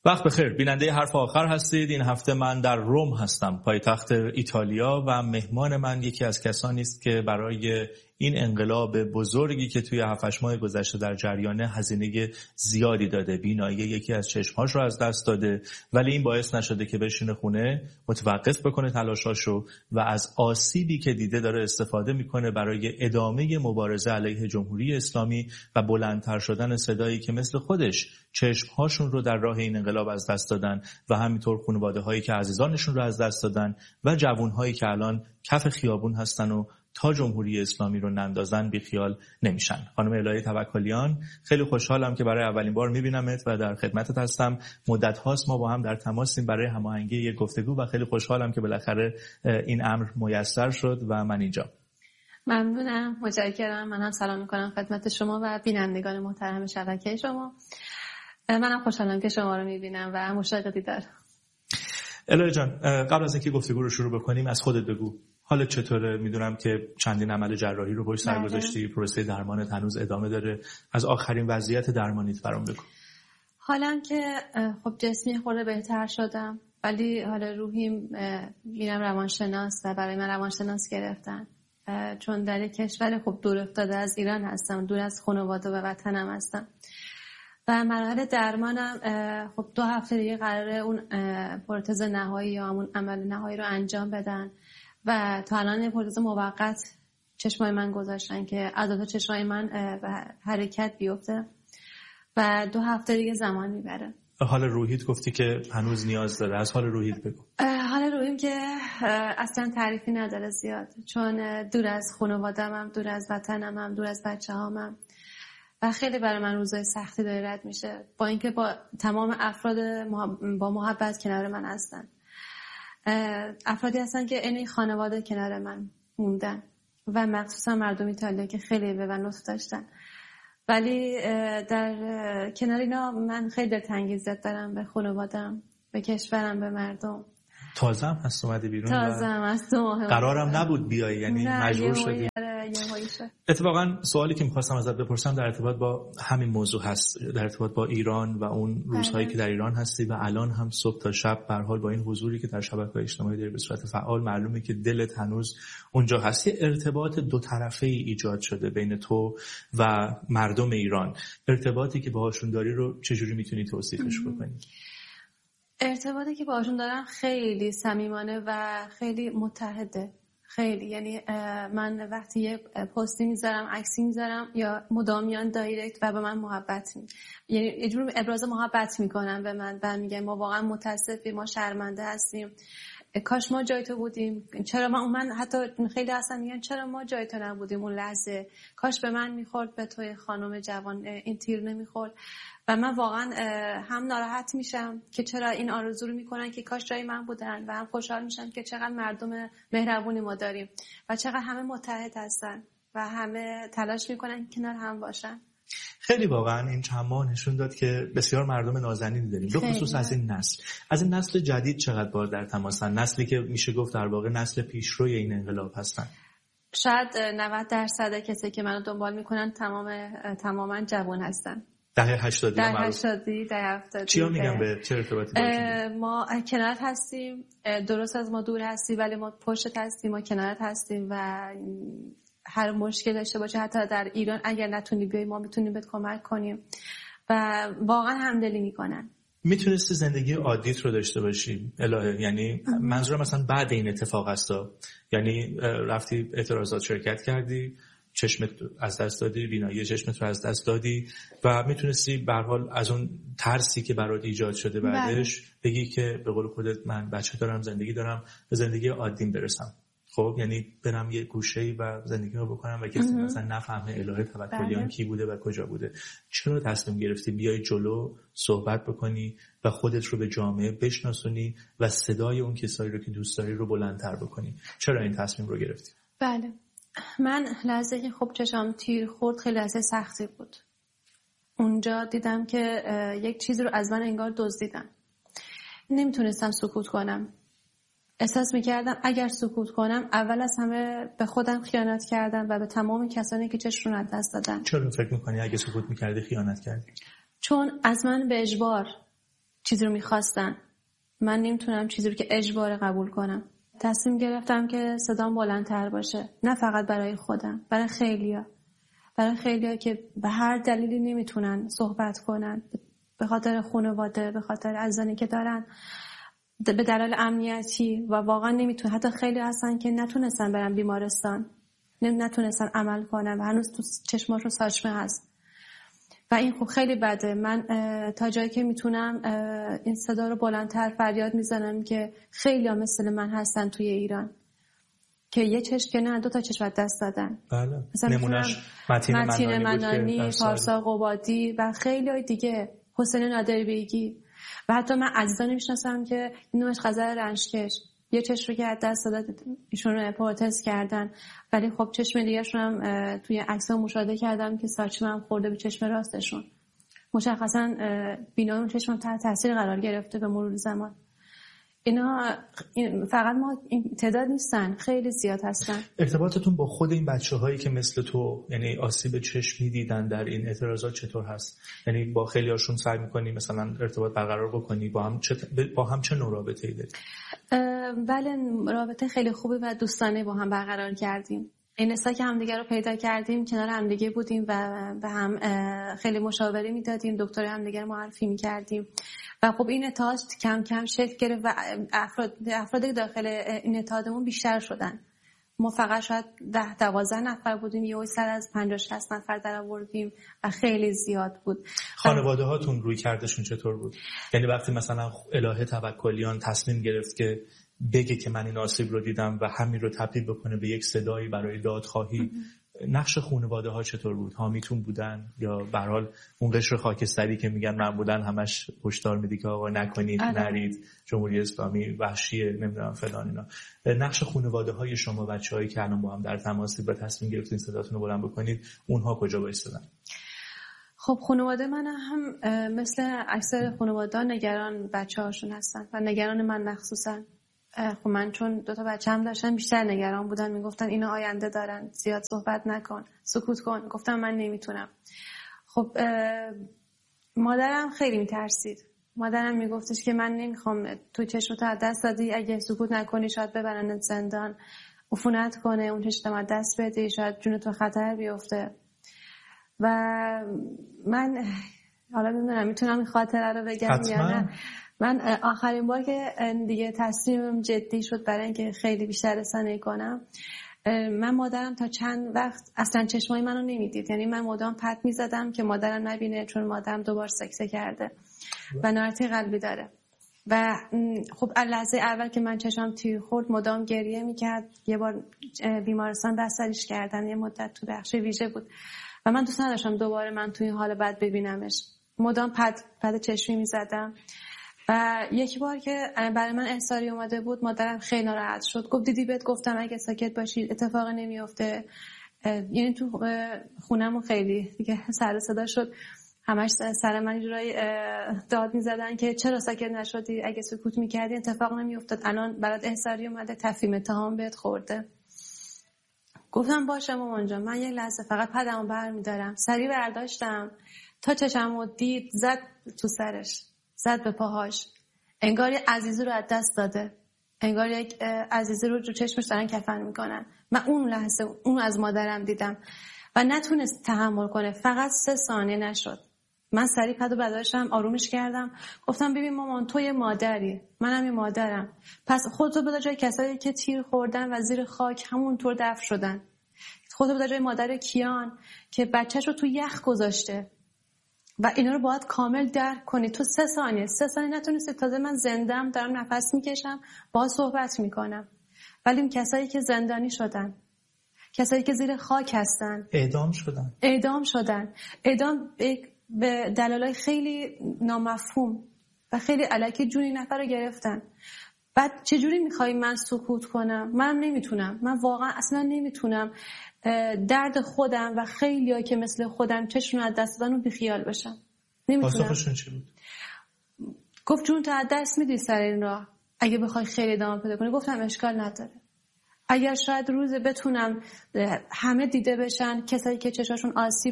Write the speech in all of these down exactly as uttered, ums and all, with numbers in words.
وقت بخیر. بیننده حرف آخر هستید. این هفته من در روم هستم، پایتخت ایتالیا، و مهمان من یکی از کسانی است که برای این انقلاب بزرگی که توی هفت هشت ماه گذشته در جریانه هزینه زیادی داده. بینایی یکی از چشمهاش رو از دست داده، ولی این باعث نشده که بشینه خونه، متوقف بکنه تلاشاشو و از آسیبی که دیده داره استفاده میکنه برای ادامه مبارزه علیه جمهوری اسلامی و بلندتر شدن صدایی که مثل خودش چشمهاشون رو در راه این انقلاب از دست دادن و همینطور خانواده‌هایی که عزیزانشون رو از دست دادن و جوانهایی که الان کف خیابون هستن و تا جمهوری اسلامی رو نندازن بیخیال نمیشن. خانم الهه توکلیان، خیلی خوشحالم که برای اولین بار میبینمت و در خدمتت هستم. مدت هاست ما با هم در تماسیم برای هماهنگی یک گفتگو و خیلی خوشحالم که بالاخره این امر میسر شد و من اینجا. ممنونم، متشکرم. من هم سلام میکنم خدمت شما و بینندگان محترم شبکه شما. منم خوشحالم که شما رو میبینم و مشتاق دیدار. الهه جان، قبل از اینکه گفتگو رو شروع بکنیم از خودت بگو. حالت چطوره؟ میدونم که چندین عمل جراحی رو پشت سر گذاشتی، پروسه درمانت هنوز ادامه داره. از آخرین وضعیت درمانیت برام بگو. حالا که خب جسمی خورده بهتر شدم، ولی حالا روحیم میرم روانشناس و برای من روانشناس گرفتن، چون در کشور خب دور افتاده از ایران هستم، دور از خانواده و وطنم هستم و مراحل درمانم خب دو هفته دیگه قراره اون پروتز نهایی یا همون عمل نهایی رو انجام بدن و تا الان پروتز موقت چشمای من گذاشتن که عضلات چشمای من به حرکت بیفته و دو هفته دیگه زمان میبره. حال روحیت گفتی که هنوز نیاز داره، از حال روحیت بگو. حال روحیم که اصلا تعریفی نداره زیاد، چون دور از خانواده‌ام، دور از وطنم، دور از بچه‌هامم و خیلی برای من روزای سختی داره رد میشه، با اینکه با تمام افراد با محبت کنار من هستن. افرادی هستن که این خانواده کنار من موندن و مخصوصا مردم ایتالیا که خیلی به من لطف داشتن، ولی در کنار اینا من خیلی دلتنگیزی دارم به خانواده‌ام، به کشورم، به مردم. تازه هم هست اومدی بیرون؟ تازه هم هست، دو ماه قرارم نبود بیای، یعنی مجبور شدی؟ اتفاقا سوالی که میخواستم ازت بپرسم در ارتباط با همین موضوع هست، در ارتباط با ایران و اون روزهایی که در ایران هستی و الان هم صبح تا شب به هر حال با این حضوری که در شبکه‌های اجتماعی داری به صورت فعال، معلومه که دلت هنوز اونجا هست. ارتباط دو طرفه ای ایجاد شده بین تو و مردم ایران. ارتباطی که باهاشون داری رو چجوری میتونی توصیفش بکنی؟ ارتباطی که باهاشون دارم خیلی صمیمانه و خیلی متحده. خیلی، یعنی من وقتی یه پستی میذارم، عکسی میذارم یا مدامیان دایرکت و به من محبت می یعنی یه جور ابراز محبت میکنن به من و میگن ما واقعا متاسفیم، ما شرمنده هستیم، کاش ما جای تو بودیم، چرا ما من حتی خیلی هستن میگن چرا ما جای تو نبودیم اون لحظه، کاش به من میخورد، به توی خانم جوان این تیر نمیخورد. و من واقعا هم ناراحت میشم که چرا این آرزو رو میکنن که کاش جای من بودن و هم خوشحال میشم که چقدر مردم مهربونی ما داریم و چقدر همه متحد هستن و همه تلاش میکنن کنار هم باشن. خیلی واقعا این چند ماه نشون داد که بسیار مردم نازنین داریم، به خصوص از این نسل. از این نسل جدید چقدر بار در تماسن؟ نسلی که میشه گفت در واقع نسل پیشروی این انقلاب هستن. شاید نود درصد کسی که منو دنبال میکنن تمام تماما جوان هستن. دهه هشتادی دهه هشتادی دهه هفتادی. چیا میگن به چه ارتباطی دارید؟ ما کنارت هستیم، درست از ما دور هستی ولی ما پشتت هستیم، ما کنارت هستیم و هر مشکل داشته باشه حتی در ایران اگر نتونی بیای ما میتونیم بهت کمک کنیم و واقعا همدلی میکنن. میتونستی زندگی عادیت رو داشته باشی الهه، یعنی منظورم مثلا بعد این اتفاق هستا، یعنی رفتی اعتراضات شرکت کردی، چشمت از دست دادی، بینایی چشمت رو از دست دادی و میتونستی به هر حال از اون ترسی که برات ایجاد شده بعدش بگی که به قول خودت من بچه دارم، زندگی دارم، به زندگی عادیم برسم. خب یعنی برم یه گوشه‌ای و زندگی رو بکنم و کسی مثلا نفهمه الهه توکلیان کی بوده و کجا بوده. چرا تصمیم گرفتی بیای جلو، صحبت بکنی و خودت رو به جامعه بشناسونی و صدای اون کسایی رو که دوست داری رو بلندتر بکنی؟ چرا این تصمیم رو گرفتی؟ بله، من لحظه که خب چشام تیر خورد خیلی لحظه سختی بود. اونجا دیدم که یک چیزی رو از من انگار دزدیدن. نمیتونستم سکوت کنم. احساس میکردم اگر سکوت کنم اول از همه به خودم خیانت کردم و به تمام کسانی که چشمشون از دست دادن. چرا فکر میکنی اگه سکوت میکردی خیانت کردی؟ چون از من به اجبار چیزی رو میخواستن. من نمیتونم چیزی رو که اجبار قبول کنم. تصمیم گرفتم که صدام بلندتر باشه، نه فقط برای خودم، برای خیلیا، برای خیلیا که به هر دلیلی نمیتونن صحبت کنن، به خاطر خانواده، به خاطر عزیزانی که دارن، به دلایل امنیتی و واقعا نمیتونن. حتی خیلی هستن که نتونستن برن بیمارستان، نتونستن عمل کنن و هنوز تو چشماشون ساچمه هست و این خوب خیلی بده. من تا جایی که میتونم این صدا رو بلندتر فریاد میزنم که خیلی ها مثل من هستن توی ایران که یه چشم که نه دو تا چشم دست دادن. بله. نمونش متین منانی, منانی پارسا قبادی و خیلی های دیگه، حسین نادری بیگی و حتی من عزیزانی میشناسم که نوش خزر رنجکش یه چشم رو که از دست داد، ایشون رو پروتز کردن، ولی خب چشم دیگه‌شون هم توی عکس‌ها مشاهده کردم که ساچمه هم خورده به چشم راستشون. مشخصا بینای اون چشم هم تحت تاثیر قرار گرفته به مرور زمان. اینا فقط ما این تعداد نیستن، خیلی زیاد هستن. ارتباطتون با خود این بچه‌هایی که مثل تو یعنی آسیب چشم می‌دیدن در این اعتراضات چطور هست؟ یعنی با خیلی هاشون سعی می‌کنی مثلا ارتباط برقرار بکنی؟ با هم چه با هم چه نوع رابطه‌ای داری؟ بله، رابطه خیلی خوبی و دوستانه با هم برقرار کردیم. این استا که همدیگه رو پیدا کردیم، کنار همدیگه بودیم و به هم خیلی مشاوره میدادیم، دکتر همدیگه رو معرفی میکردیم و خب این اتحاد کم کم شکل گرفت و افراد افراد داخل این اتحادمون بیشتر شدن. ما فقط شاید ده دوازده نفر بودیم، یه سر از پنجاه شصت نفر در آوردیم و خیلی زیاد بود. خانواده هاتون روی کردشون چطور بود؟ یعنی وقتی مثلا الهه توکلیان تصمیم گرفت که بگه که من این آسیب رو دیدم و همین رو تبدیل بکنه به یک صدایی برای دادخواهی، نقش خانواده ها چطور بود؟ حامیتون بودن یا به هر حال اون قشر خاکستری که میگن من بودن همش هشدار میدی که آقا نکنید، نرید، جمهوری اسلامی وحشیه، نمیدونم فلان اینا. نقش خانواده های شما بچه‌هایی که الان با هم در تماسید و تصمیم گرفتین صداتون رو بلند بکنید، اونها کجا وایسادن؟ خب خانواده من هم مثل اکثر خانواده‌ها نگران بچه‌هاشون هستن و نگران من مخصوصا. خب من چون دو تا بچه هم داشتم بیشتر نگران بودن، میگفتن اینا آینده دارن، زیاد صحبت نکن، سکوت کن. گفتم من نمیتونم. خب مادرم خیلی میترسید. مادرم میگفتش که من نمیخوام تو چشمتو از دست دادی، اگه سکوت نکنی شاید ببرنت زندان، عفونت کنه، اون چشمتو از دست بدی، شاید جونت تو خطر بیفته. و من حالا نمیدونم میتونم این خاطره رو بگم یا نه. من آخرین بار که دیگه تصمیمم جدی شد برای اینکه خیلی بیشتر رسانه‌ای کنم، من مادرم تا چند وقت اصلا چشمای منو نمیدید. یعنی من مدام پد میزدم که مادرم نبینه، چون مادرم دوبار سکته کرده و نارتی قلبی داره و خب لحظه اول که من چشمم تیر خورد مدام گریه میکرد. یه بار بیمارستان بستریش کردن، یه مدت تو بخش ویژه بود و من دوست نداشتم دوباره من تو این حال بد ببینمش. مدام پد پد چشمی میزدم و یک بار که برای من احضاری اومده بود مادرم خیلی ناراحت شد. گفت دیدی بهت گفتم اگه ساکت باشی اتفاقی نمیفته. یعنی تو خونمون خیلی دیگه سر صدا شد، همش سر من جورایی داد میزدن که چرا ساکت نشدی، اگه سکوت میکردی اتفاق نمیافتاد، الان برات احضاری اومده، تفهیم اتهام بهت خورده. گفتم باشه مامان جان، من یک لحظه فقط پدمو برمیدارم. سری برداشتم، تا چشمو دید زد تو سرش، زد به پاهاش، انگار یه عزیزی رو از دست داده، انگار یک عزیزی رو جو چشمش دارن کفن میکنن. من اون لحظه اون از مادرم دیدم و نتونست تحمل کنه. فقط سه ثانیه نشد. من سریع پدو برداشتم، آرومش کردم، گفتم ببین مامان تو یه مادری، منم یه مادرم، پس خودتو بذار جای کسایی که تیر خوردن و زیر خاک همونطور دفن شدن. خودتو بذار جای مادر کیان که بچه‌شو تو یخ گذاشته و اینا رو باید کامل درک کنی. تو سه ثانیه سه ثانیه نتونستی. تازه من زندم، دارم نفس میکشم، باهاش صحبت میکنم، ولی این کسایی که زندانی شدن، کسایی که زیر خاک هستن، اعدام شدن اعدام شدن اعدام به دلایل خیلی نامفهوم و خیلی الکی جون این نفر رو گرفتن. بعد چجوری میخوای من سکوت کنم؟ من نمیتونم، من واقعا اصلا نمیتونم درد خودم و خیلی‌ها که مثل خودم چشون از دست دادن رو بیخیال بشم. نمیتونم. پاسخشون چی بود؟ گفت جون تو از دست میدی سر این راه، اگه بخوای خیلی ادامه پیدا کنی. گفتم اشکال نداره، اگر شاید روز بتونم همه دیده بشن، کسایی که چشاشون آسیب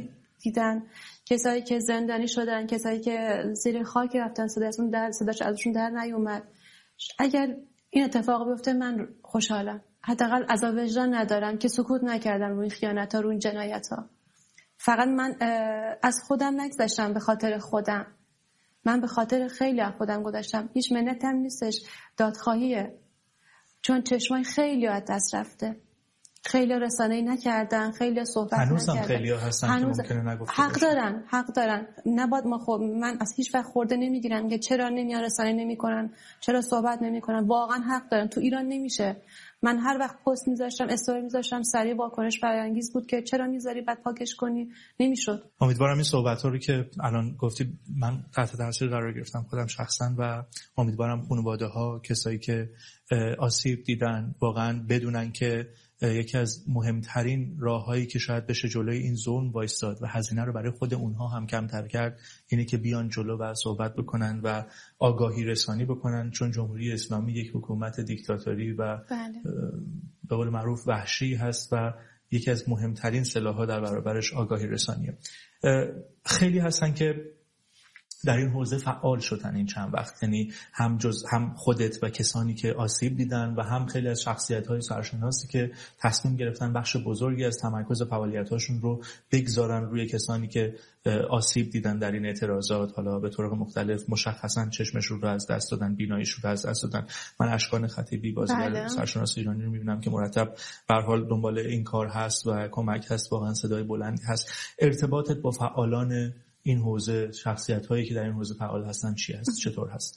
دیدن، کسایی که زندانی شدن، کسایی که زیر خاک رفتن، صداشون در صداش ازشون در نیومد. اگر این اتفاق بیفته من خوشحالم، حداقل عذاب وجدان ندارم که سکوت نکردم روی خیانت‌ها، روی جنایت‌ها. فقط من از خودم نگذشتم به خاطر خودم، من به خاطر خیلی از خودم گذاشتم. هیچ منتم نیستش، دادخواهیه، چون چشمای خیلی از دست رفته، خیلی رسانه‌ای نکردن، خیلی صحبت نکردن. هنوز هم خیلی ها هستن هنوز که ممکنه نگفته حق باشن. دارن حق دارن نباید ما خب من از هیچ وقت خورده نمیگیرم که چرا نمیان رسانه‌ای نمیکنن، چرا صحبت نمیکنن. واقعا حق دارن. تو ایران نمیشه. من هر وقت پست میذاشتم، استوری میذاشتم، سریع واکنش برانگیز بود که چرا میذاری بعد پاکش کنی، نمیشد. امیدوارم این صحبت‌ها رو که الان گفتی من تحت تاثیر قرار گرفتم خودم شخصا و امیدوارم خانواده‌ها، کسایی که آسیب دیدن واقعا بدونن که یکی از مهمترین راههایی که شاید بشه جلوی این ظلم وایستاد و هزینه رو برای خود اونها هم کمتر کرد اینه که بیان جلو و صحبت بکنن و آگاهی رسانی بکنن، چون جمهوری اسلامی یک حکومت دیکتاتوری و بله. به قول معروف وحشی هست و یکی از مهمترین سلاح‌ها در برابرش آگاهی رسانیه. خیلی هستن که در این حوزه فعال شدن این چند وقت، یعنی هم جز هم خودت و کسانی که آسیب دیدن و هم خیلی از شخصیت‌های سرشناسی که تصمیم گرفتن بخش بزرگی از تمرکز فعالیت‌هاشون رو بگذارن روی کسانی که آسیب دیدن در این اعتراضات، حالا به طرق مختلف، مشخصا چشمشون رو از دست دادن، بیناییشون رو از دست دادن. من اشکان خطیبی بازیگر سرشناس ایرانی رو می‌بینم که مرتب به هر حال دنبال این کار هست و کمک هست، واقعا صدای بلندی هست. ارتباطت با فعالان این حوزه، شخصیت هایی که در این حوزه فعال هستن چی هست؟ چطور هست؟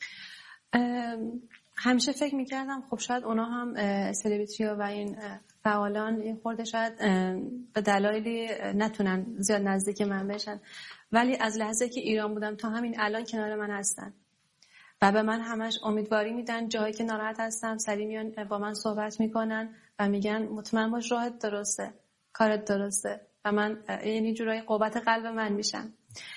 همیشه فکر میکردم خب شاید اونا هم سلبریتی ها و این فعالان این خورده شاید به دلایلی نتونن زیاد نزدیک من بشن، ولی از لحظه که ایران بودم تا همین الان کنار من هستن و به من همش امیدواری میدن. جایی که ناراحت هستم سری میان با من صحبت میکنن و میگن مطمئن باش راهت درسته، کارت درسته و من یعنی جورایی قوت قلب من میشن.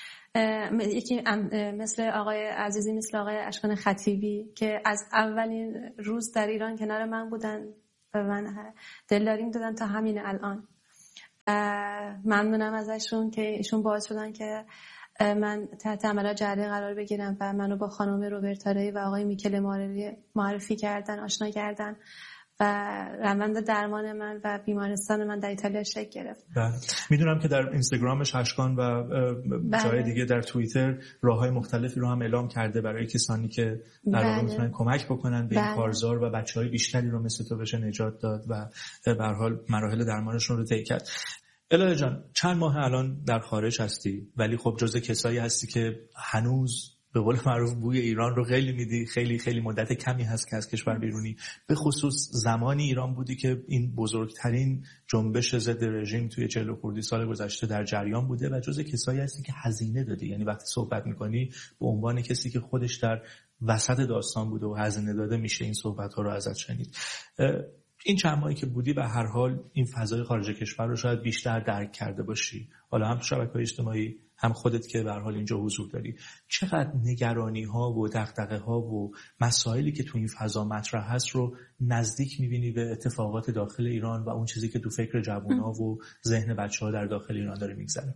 یکی مثل آقای عزیزی، مثل آقای اشکان خطیبی که از اولین روز در ایران کنار من بودن و من دلداری دادن تا همین الان. ممنونم ازشون که ایشون باعث شدن که من تحت عملیات جراحی قرار بگیرم و منو با خانم روبرتا ری و آقای میکل معرفی کردن، آشنا کردن و روند درمان من و بیمارستان من در ایتالیا شکل گرفت. بله. میدونم که در اینستاگرامش اشکان و جای دیگه در توییتر راههای مختلفی رو هم اعلام کرده برای کسانی که در واقع میتونن کمک بکنن به این کارزار و بچهای بیشتری رو مثل تو بشه نجات داد و به هر حال مراحل درمانشون رو طی کرد. الهه جان، چند ماه الان در خارج هستی ولی خب جزء کسایی هستی که هنوز به قول معروف بوی ایران رو خیلی میدی. خیلی خیلی مدت کمی هست که از کشور بیرونی، به خصوص زمانی ایران بودی که این بزرگترین جنبش ضد رژیم توی چهل خردی سال گذشته در جریان بوده و جزء کسایی هستی که هزینه دادی. یعنی وقتی صحبت میکنی به عنوان کسی که خودش در وسط داستان بوده و هزینه داده میشه این صحبت ها رو ازت شنید. این چند ماهی که بودی به هر حال این فضای خارج کشور رو شاید بیشتر درک کرده باشی، حالا هم تو شبکه‌های اجتماعی هم خودت که به هر حال اینجا حضور داری. چقدر نگرانی ها و دغدغه ها و مسائلی که تو این فضا مطرح هست رو نزدیک می‌بینی به اتفاقات داخل ایران و اون چیزی که تو فکر جوونا و ذهن بچه‌ها در داخل ایران داره میگذره؟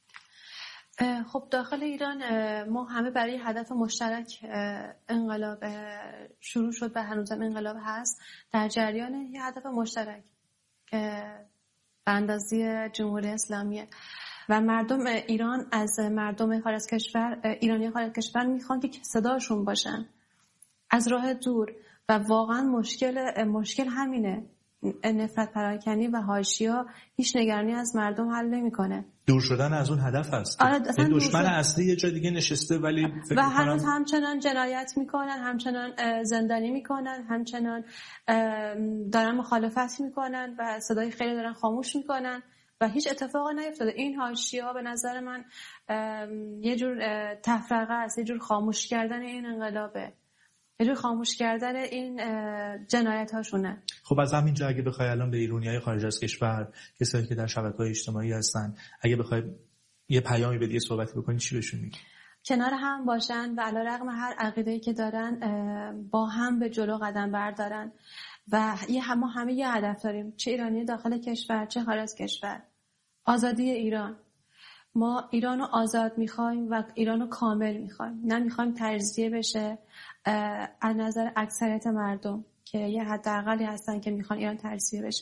خب داخل ایران ما همه برای هدف مشترک انقلاب شروع شد و هنوزم انقلاب هست، در جریان یه هدف مشترک که به اندازه جمهوری اسلامیه و مردم ایران از مردم خارج از کشور، ایرانی خارج از کشور میخوان که صداشون باشن از راه دور و واقعا مشکل مشکل همینه. نفرت پراکنی و حاشیه هیچ نگرانی از مردم حل نمیکنه. دور شدن از اون هدف هست. آره این دشمن اصلی یه جای دیگه نشسته ولی فکر و هنوز همچنان جنایت میکنن، همچنان زندانی میکنن، همچنان دارن مخالفت میکنن و صدای خیلی دارن خاموش میکنن و هیچ اتفاقی نیفتاده. این حاشیه‌ها به نظر من یه جور تفرقه است، یه جور خاموش کردن این انقلابه، یه جور خاموش کردن این جنایت هاشونه. خب از همین جا اگه بخوای الان به ایرانیای خارج از کشور، کسایی که در شبکه‌های اجتماعی هستن، اگه بخوای یه پیامی بدی، یه صحبتی بکنی، چی بهشون میگی؟ کنار هم باشن و علیرغم هر عقیده‌ای که دارن با هم به جلو قدم بردارن و یه ما همه یه هدف داریم، چه ایرانی داخل کشور چه خارج از کشور، آزادی ایران. ما ایرانو آزاد میخوایم و ایرانو کامل میخوایم، نه میخوایم تجزیه بشه. از نظر اکثریت مردم که یه حداقلی هستن که میخوان ایران تجزیه بشه،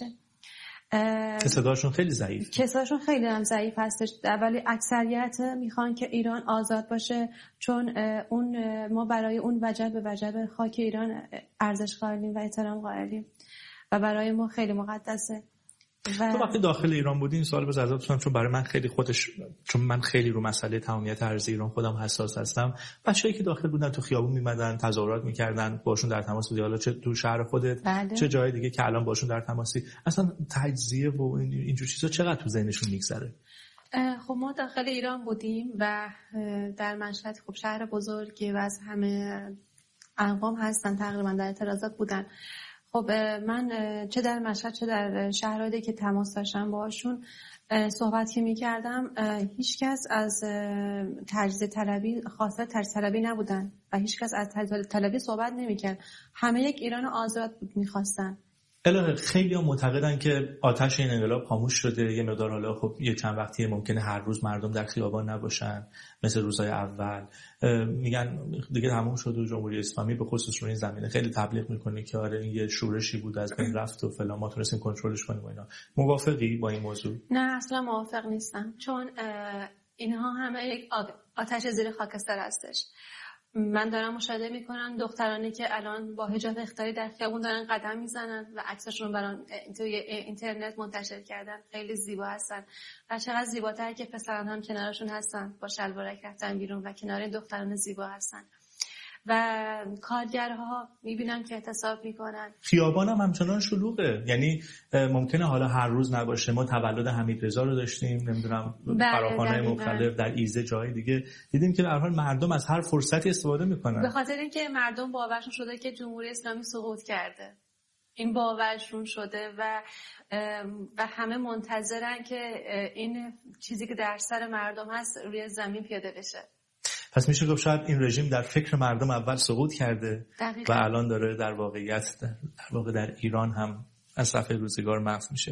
که صداشون خیلی ضعیف که صداشون خیلی هم ضعیف هستش، ولی اکثریت میخوان که ایران آزاد باشه، چون اون ما برای اون وجب به وجب خاک ایران ارزش قائلیم و احترام قائلیم و برای ما خیلی مقدسه. و تو وقتی داخل ایران بودی این سوال بز ازت بپرسم، چون برای من خیلی خودش، چون من خیلی رو مسئله تمامیت ارضی ایران خودم حساس هستم، بچه‌ای که داخل بودن تو خیابون میمدن تظاهرات میکردن، باشون در تماس بودی، حالا چه تو شهر خودت بله. چه جای دیگه که الان باشون در تماسی، اصلا تجزیه و اینجور چیزا چقدر تو ذهنشون میگذره؟ خب ما داخل ایران بودیم و در مشهد، خب شهر بزرگی و از همه اقوام هستن تقریبا در اعتراضات بودن. خب من چه در مشهد چه در شهرهایی که تماس داشتم باهاشون صحبت که می‌کردم، هیچ کس از تجزیه طلبی خاصه تجزیه طلبی نبودن و هیچ کس از تجزیه طلبی صحبت نمی‌کرد. همه یک ایران آزاد بود می‌خواستن. الهه خیلی ها معتقدن که آتش این انقلاب خاموش شده، یه مقدار حالا خب یه چند وقتی ممکنه هر روز مردم در خیابان نباشن مثل روزهای اول، میگن دیگه تموم شد و جمهوری اسلامی به خصوص رو این زمینه خیلی تبلیغ میکنه که آره این یه شورشی بود از بین رفت و فلان، ما تونستیم کنترلش کنیم و اینا. موافقی با این موضوع؟ نه اصلا موافق نیستم، چون اینها همه یک آتش زیر خاکستر هستش. من دارم مشاهده میکنم دخترانی که الان با حجاب اختیاری در خیابون دارن قدم میزنن و عکسشون برام توی اینترنت منتشر کردن، خیلی زیبا هستن و چقدر زیباتر که پسران هم کنارشون هستن با شلوارک رفتن بیرون و کنار این دختران زیبا هستن. و کارگرها میبینم که احتساب میکنن. خیابان هم همچنان شلوغه، یعنی ممکنه حالا هر روز نباشه. ما تولد حمیدرضا رو داشتیم، نمیدونم فراخوان‌های مختلف در ایزه جای دیگه، دیدیم که به هر حال مردم از هر فرصتی استفاده میکنن، به خاطر اینکه مردم باورشون شده که جمهوری اسلامی سقوط کرده. این باورشون شده و و همه منتظرن که این چیزی که در سر مردم هست روی زمین پیاده بشه. پس میشه گفت شاید این رژیم در فکر مردم اول سقوط کرده دقیقا. و الان داره در واقعیت در واقع در ایران هم از صفحه روزگار محو میشه.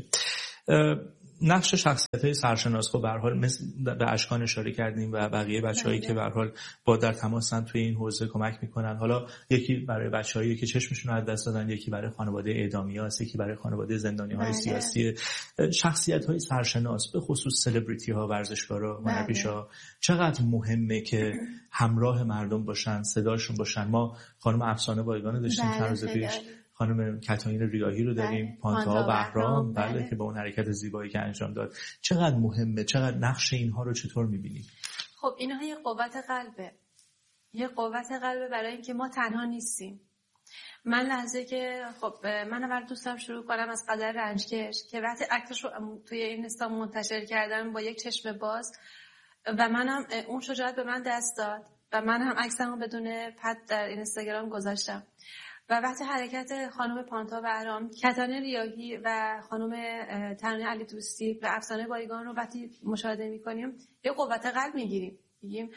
نقش شخصیت‌های سرشناس خب به هر حال مثل به اشکان اشاره کردیم و بقیه بچه‌هایی که به هر حال با در تماسن توی این حوزه کمک میکنن. حالا یکی برای بچه‌هایی که چشمشون رو از دست دادن، یکی برای خانواده اعدامی‌هاست، یکی برای خانواده زندانی‌های سیاسی. شخصیت‌های سرشناس به خصوص سلبریتی‌ها، ورزشکارا، هنرپیشه‌ها چقدر مهمه که همراه مردم باشن، صداشون باشن. ما خانم افسانه بایگان داشتیم چند روز پیش، خانم کتاین ریاحی رو داریم، پانتا بهرام، بله, بله که با اون حرکت زیبایی که انجام داد. چقدر مهمه، چقدر نقش اینها رو چطور می‌بینید؟ خب اینها یه قوت قلبه، یه قوت قلبه برای اینکه ما تنها نیستیم. من لحظه که خب من اول دوستم شروع کنم از قدر رنجکش که وقتی عکسش رو توی اینستا منتشر کردم با یک چشم باز و منم اون شجاعت به من دست داد و من هم عکسمو بدون پد در اینستاگرام گذاشتم. و وقتی حرکت خانم پانتا بهرام، کتاین ریاحی و خانم ترانه علی دوستی و افسانه بایگان رو وقتی مشاهده می‌کنیم یه قوت قلب می‌گیریم، میگیم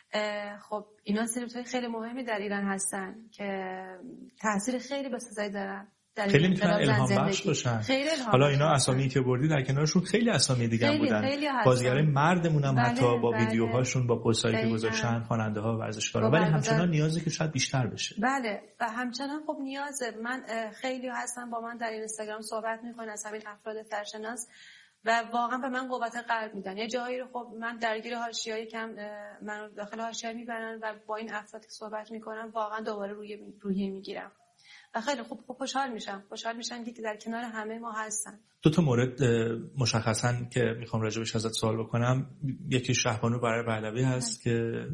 خب اینا سلبریت‌های خیلی مهمی در ایران هستن که تاثیر خیلی بسزایی دارن، خیلی میتونن الهام بخش باشن. حالا اینا اسامی که بردی در کنارشون خیلی اسامی دیگه هم بودن. بازیگرای مردمون هم بله، حتی با بله. ویدیوهاشون با پستایی که گذاشتن، خواننده‌ها، ورزشکارا، ولی همچنان نیازه که شاید بیشتر بشه. بله و همچنان خب نیازه. من خیلی هستن با من در اینستاگرام صحبت میکنن از همین افراد سرشناس و واقعا به من قوت قلب میدن. یه جایی رو خب من درگیر حاشیه‌ای کم من داخل حاشیه میبرن و با این افراد که صحبت میکنم واقعا دوباره روی روحیه میگیرم و خیلی خوب خوشحال میشم خوشحال میشم که در کنار همه ما هستن. دو تا مورد مشخصا که میخوام راجبش ازت سوال بکنم، یکی شهبانو برای پهلوی هست که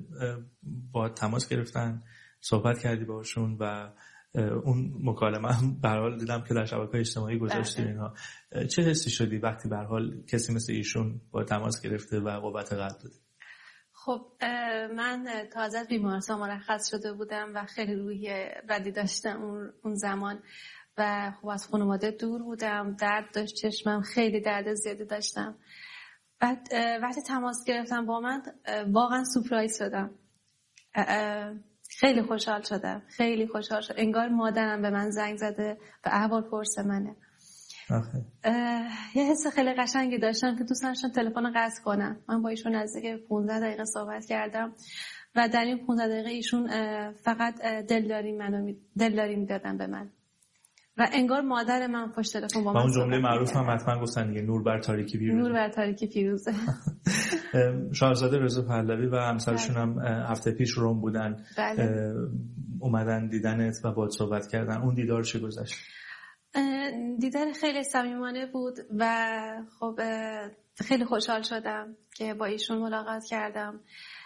با تماس گرفتن، صحبت کردی باشون و اون مکالمه هم به هر حال دیدم که در شبکه‌های اجتماعی گذاشتی اینها. چه حسی شدی وقتی به هر حال کسی مثل ایشون با تماس گرفته و قوت قلب داده؟ خب من تازه از بیمارستان مرخص شده بودم و خیلی روحیه بدی داشتم اون زمان و خب از خانواده دور بودم، درد داشت چشمم، خیلی درد زیادی داشتم. بعد وقتی تماس گرفتم با من واقعا سورپرایز شدم، خیلی خوشحال شدم، خیلی خوشحال شدم، انگار مادرم به من زنگ زده و احوال پرس منه یه حس خیلی قشنگی داشتم که دوست داشتم تلفن قطع کنم. من با ایشون نزدیک پانزده دقیقه صحبت کردم و در این پانزده دقیقه ایشون فقط دلداری منو دلداری میدادن به من و انگار مادر من پشت تلفن با من. اون جمله معروف هم حتما گفتن دیگه، نور بر تاریکی پیروزه. نور بر تاریکی پیروزه. شاهزاده رضا پهلوی و همسرشون هم هفته پیش روم بودن. بله. اومدن دیدنت و باهات صحبت کردن. اون دیدار چه گذشت؟ دیدار خیلی صمیمانه بود و خب خیلی خوشحال شدم که با ایشون ملاقات کردم.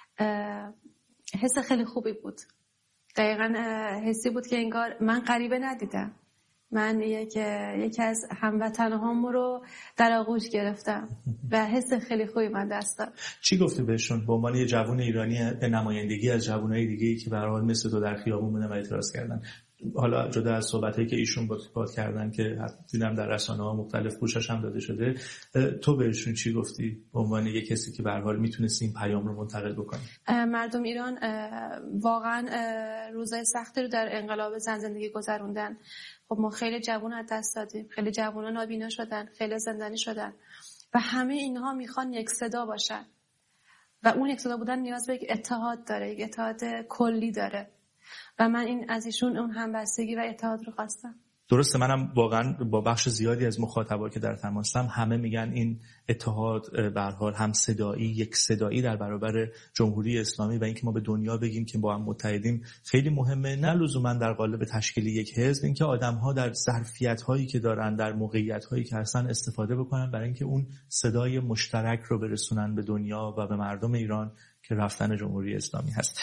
حس خیلی خوبی بود. دقیقاً حسی بود که انگار من غریبه ندیدم. من یک یکی از هموطنهام رو در آغوش گرفتم و حس خیلی خوبی من دست داد. چی گفتی بهشون به عنوان یه جوان ایرانی به نمایندگی از جوانای دیگه‌ای که به هر حال مثل تو در خیابون بودن و اعتراض کردن؟ حالا جدا از صحبتایی که ایشون با کردن که دیدم در رسانه‌ها مختلف گوشش هم داده شده، تو بهشون چی گفتی به عنوان یک کسی که به هر حال میتونست این پیام رو منتقل بکنه؟ مردم ایران واقعا روزای سختی رو در انقلاب زن زندگی گذروندن. خب ما خیلی جوان از دست دادیم، خیلی جوونا نابینا شدن، خیلی زندانی شدن و همه اینها میخوان یک صدا باشن و اون یک صدا بودن نیاز به یک اتحاد داره، یک اتحاد کلی داره و من این از ایشون اون همبستگی و اتحاد رو خواستم. درسته، منم واقعا با بخش زیادی از مخاطبا که در تماسم همه میگن این اتحاد به هر حال هم صدایی، یک صدایی در برابر جمهوری اسلامی و اینکه ما به دنیا بگیم که با هم متحدیم خیلی مهمه، نه لزوما در قالب تشکیل یک حزب، اینکه آدم‌ها در ظرفیت‌هایی که دارن، در موقعیت‌هایی که هستن استفاده بکنن برای اینکه اون صدای مشترک رو برسونن به دنیا و به مردم ایران که رفتن جمهوری اسلامی هست.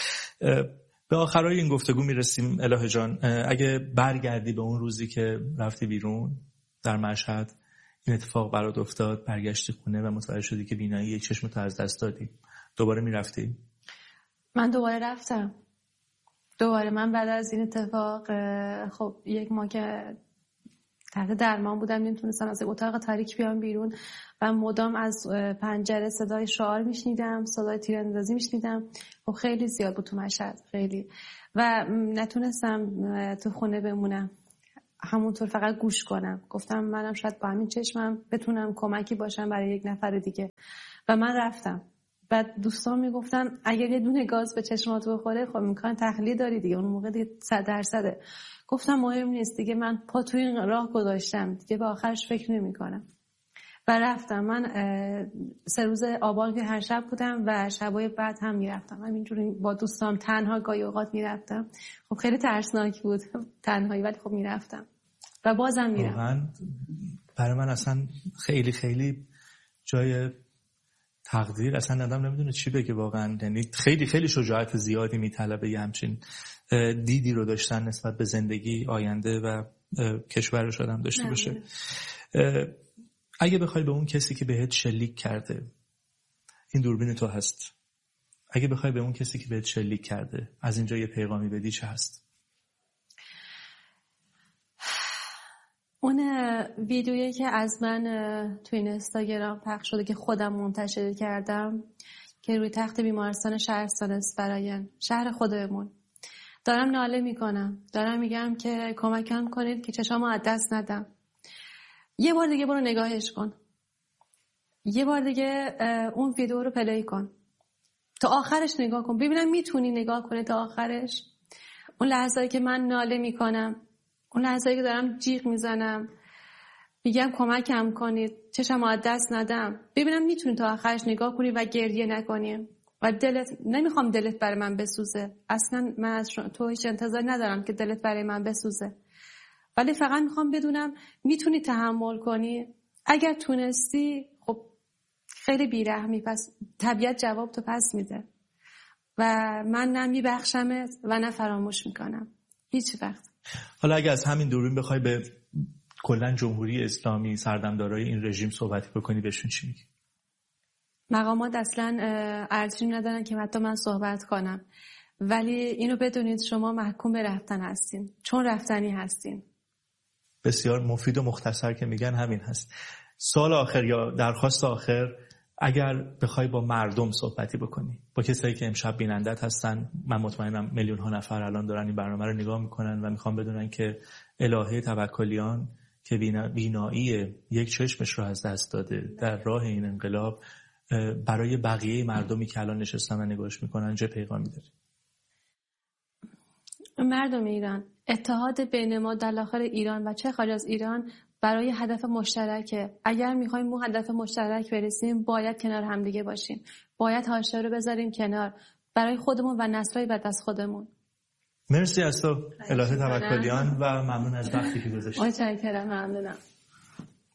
به آخرای این گفتگو میرسیم. الهه جان، اگه برگردی به اون روزی که رفتی بیرون در مشهد، این اتفاق برات افتاد، برگشتی خونه و متوجه شدی که بینایی یک چشمتو از دست دادی، دوباره میرفتی؟ من دوباره رفتم. دوباره من بعد از این اتفاق خب یک ماه که تحت درمان بودم نمیتونستم از اتاق تاریک بیام بیرون و مدام از پنجره صدای شعار میشنیدم، صدای تیراندازی میشنیدم. خب خیلی زیاد بود تو مشهد، خیلی، و نتونستم تو خونه بمونم، همونطور فقط گوش کنم. گفتم منم شاید با همین چشمم بتونم کمکی باشم برای یک نفر دیگه و من رفتم. بعد دوستان میگفتن اگر یه دونه گاز به چشمات بخوره خب امکان تخلیه داری دیگه، اون موقع دیگه صد درصده. گفتم مهم نیست دیگه، من پا توی این راه گذاشتم دیگه، به آخرش فکر نمی کنم و رفتم. من سه روز آبان که هر شب بودم و شبای بعد هم میرفتم، همینجوری با دوستام تنها گاهی اوقات میرفتم. خب خیلی ترسناک بود تنهایی، ولی خب میرفتم و بازم میرم. واقعا برای من اصلا خیلی خیلی جای تقدیر، اصلا آدم نمیدونه چی بگه واقعا. یعنی خیلی خیلی شجاعت زیادی میطلبه یه همچین دیدی رو داشتن نسبت به زندگی، آینده و کشورش آدم داشته باشه. اگه بخوای به اون کسی که بهت شلیک کرده، این دوربین تو هست، اگه بخوای به اون کسی که بهت شلیک کرده از اینجا یه پیغامی بدی چه هست؟ اون ویدیویی که از من تو این اینستاگرام پخش شده که خودم منتشر کردم که روی تخت بیمارستان شهرستان اسفراین، شهر خودمون، دارم ناله میکنم، دارم میگم که کمکم کنید که چشامو از دست ندم. یه بار دیگه برو نگاهش کن، یه بار دیگه اون ویدیو رو پلی کن، تا آخرش نگاه کن، ببینم میتونی نگاه کنی تا آخرش. اون لحظه‌ای که من ناله میکنم، اون لحظه‌ای که دارم جیغ میزنم میگم کمکم کنید چشمو از دست ندم، ببینم میتونی تا آخرش نگاه کنی و گریه نکنی و دلت، نمیخوام دلت برای من بسوزه، اصلا من از تو هیچ انتظار ندارم که دلت برای من بسوزه، ولی فقط میخوام بدونم میتونی تحمل کنی. اگر تونستی خب خیلی بیرحمی، پس طبیعت جواب تو پس میده و من نه میبخشمت و نه فراموش میکنم هیچ وقت. حالا اگه از همین دوربین بخوای به کلا جمهوری اسلامی، سردمدارای این رژیم صحبتی بکنی، بهشون چی میگی؟ مقامات اصلا ارزشی ندارن که حتی من صحبت کنم، ولی اینو بدونید شما محکوم به رفتن هستین، چون رفتنی هستین. بسیار مفید و مختصر که میگن همین هست. سال آخر یا درخواست آخر، اگر بخوای با مردم صحبتی بکنی، با کسایی که امشب بینندت هستن، من مطمئنم میلیون ها نفر الان دارن این برنامه رو نگاه میکنن و میخوان بدونن که الهه توکلیان که بینایی یک چشمش رو از دست داده در راه این انقلاب، برای بقیه مردمی که الان نشستن و نگاهش میکنن چه پیغامی داری؟ مردم ایران، اتحاد بین ما در داخل ایران و چه خارج از ایران برای هدف مشترکه. اگر میخوایم به هدف مشترک برسیم باید کنار همدیگه باشیم، باید حاشیه رو بذاریم کنار برای خودمون و نسل‌های بعد از خودمون. مرسی از تو الهه توکلیان و ممنون از وقتی که گذاشتی. متشکرم، ممنونم.